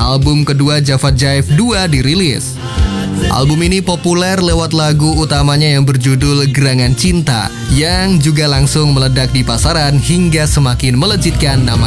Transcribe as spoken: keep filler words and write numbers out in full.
album kedua Javad Jive dua dirilis. Album ini populer lewat lagu utamanya yang berjudul Gerangan Cinta, yang juga langsung meledak di pasaran hingga semakin melejitkan nama